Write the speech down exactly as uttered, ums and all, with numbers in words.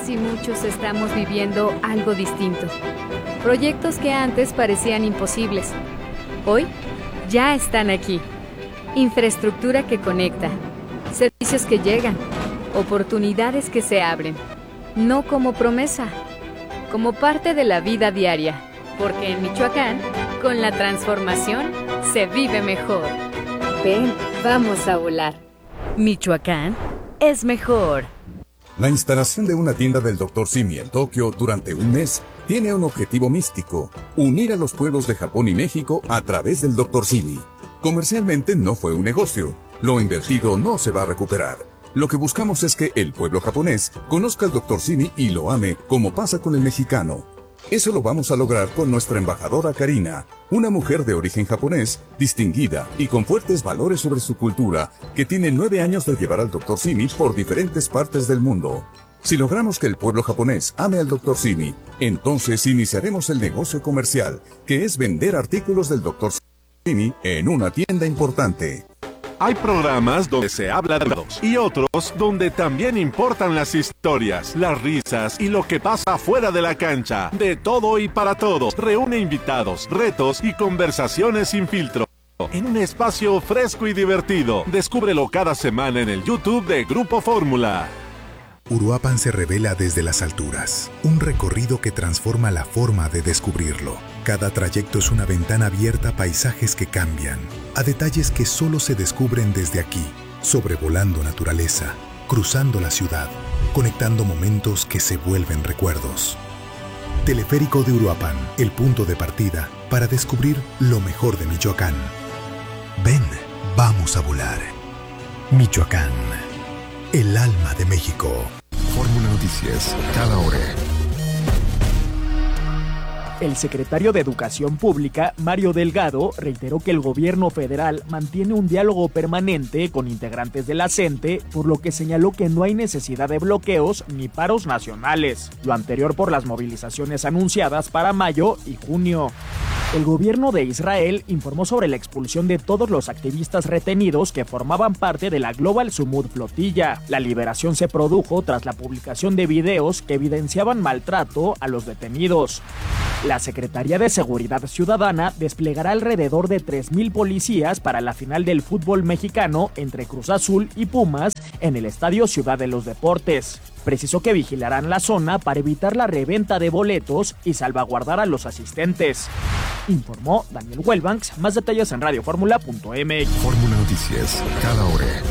muchas y muchos estamos viviendo algo distinto. Proyectos que antes parecían imposibles, hoy ya están aquí. Infraestructura que conecta, servicios que llegan, oportunidades que se abren. No como promesa, como parte de la vida diaria. Porque en Michoacán, con la transformación, se vive mejor. Ven, vamos a volar. Michoacán es mejor. La instalación de una tienda del doctor Simi en Tokio durante un mes tiene un objetivo místico: unir a los pueblos de Japón y México a través del doctor Simi. Comercialmente no fue un negocio. Lo invertido no se va a recuperar. Lo que buscamos es que el pueblo japonés conozca al doctor Simi y lo ame como pasa con el mexicano. Eso lo vamos a lograr con nuestra embajadora Karina, una mujer de origen japonés, distinguida y con fuertes valores sobre su cultura, que tiene nueve años de llevar al doctor Simi por diferentes partes del mundo. Si logramos que el pueblo japonés ame al doctor Simi, entonces iniciaremos el negocio comercial, que es vender artículos del doctor Simi en una tienda importante. Hay programas donde se habla de todos y otros donde también importan las historias, las risas y lo que pasa fuera de la cancha. De todo y para todos. Reúne invitados, retos y conversaciones sin filtro. En un espacio fresco y divertido. Descúbrelo cada semana en el YouTube de Grupo Fórmula. Uruapan se revela desde las alturas, un recorrido que transforma la forma de descubrirlo. Cada trayecto es una ventana abierta a paisajes que cambian, a detalles que solo se descubren desde aquí, sobrevolando naturaleza, cruzando la ciudad, conectando momentos que se vuelven recuerdos. Teleférico de Uruapan, el punto de partida para descubrir lo mejor de Michoacán. Ven, vamos a volar. Michoacán, el alma de México. Fórmula Noticias, cada hora. El secretario de Educación Pública, Mario Delgado, reiteró que el gobierno federal mantiene un diálogo permanente con integrantes de la CENTE, por lo que señaló que no hay necesidad de bloqueos ni paros nacionales, lo anterior por las movilizaciones anunciadas para mayo y junio. El gobierno de Israel informó sobre la expulsión de todos los activistas retenidos que formaban parte de la Global Sumud flotilla. La liberación se produjo tras la publicación de videos que evidenciaban maltrato a los detenidos. La Secretaría de Seguridad Ciudadana desplegará alrededor de tres mil policías para la final del fútbol mexicano entre Cruz Azul y Pumas en el Estadio Ciudad de los Deportes. Precisó que vigilarán la zona para evitar la reventa de boletos y salvaguardar a los asistentes. Informó Daniel Huelbanks. Más detalles en radio fórmula punto m x. Fórmula Noticias, cada hora.